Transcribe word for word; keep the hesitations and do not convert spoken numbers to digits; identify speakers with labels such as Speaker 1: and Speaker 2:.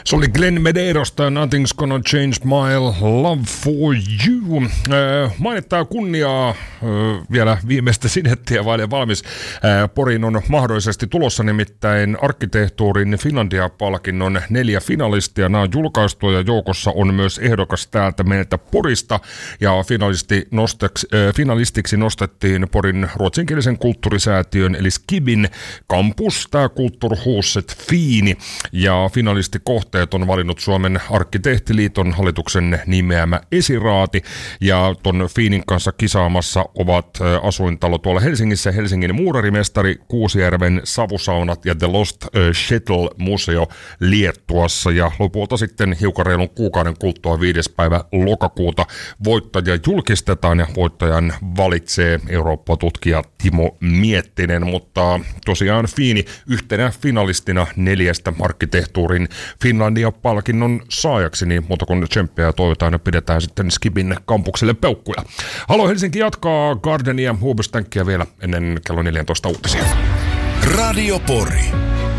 Speaker 1: Se oli Glenn Medeirosta Nothing's Gonna Change My Love For You. Äh, mainittaa kunniaa äh, vielä viimeistä sinettiä vaille valmis. Äh, Poriin on mahdollisesti tulossa nimittäin arkkitehtuurin Finlandia-palkinnon neljä finalistia. Nämä on julkaistu ja joukossa on myös ehdokas täältä meiltä Porista. Ja finalisti nosteks, äh, finalistiksi nostettiin Porin ruotsinkielisen kulttuurisäätiön eli Skibin kampus, tämä Kulturhuset Fiini. Ja finalistikohteet on valinnut Suomen arkkitehtiliiton hallituksen nimeämä Esiraati, ja ton Fiinin kanssa kisaamassa ovat asuintalo tuolla Helsingissä, Helsingin muurarimestari, Kuusijärven savusaunat ja The Lost Shuttle-museo Liettuassa, ja lopulta sitten hiukan reilun kuukauden kuluttua viides päivä lokakuuta voittaja julkistetaan, ja voittajan valitsee Eurooppa-tutkija Timo Miettinen, mutta tosiaan Fiini yhtenä finalistina neljästä arkkitehtuurin Finlandia-palkinnon saajaksi, niin muuta kuin tsemppiä ja toivotaan ja pidetään sitten Skibin kampukselle peukkuja. Halo Helsinki jatkaa Gardenia, Huubestänkkiä vielä ennen kello neljätoista uutisia.
Speaker 2: Radio Pori.